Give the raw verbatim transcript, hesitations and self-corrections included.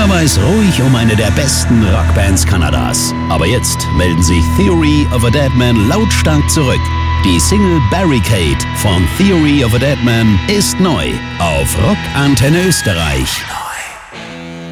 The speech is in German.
Keiner weiß ruhig um eine der besten Rockbands Kanadas. Aber jetzt melden sich Theory of a Deadman lautstark zurück. Die Single Barricade von Theory of a Deadman ist neu auf Rock Antenne Österreich.